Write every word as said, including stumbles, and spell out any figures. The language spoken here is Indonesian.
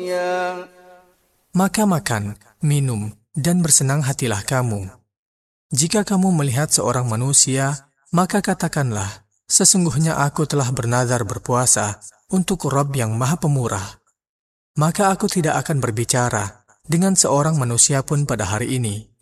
Maka makan, minum, dan bersenang hatilah kamu. Jika kamu melihat seorang manusia, maka katakanlah, sesungguhnya aku telah bernazar berpuasa untuk Rabb yang Maha Pemurah. Maka aku tidak akan berbicara dengan seorang manusia pun pada hari ini,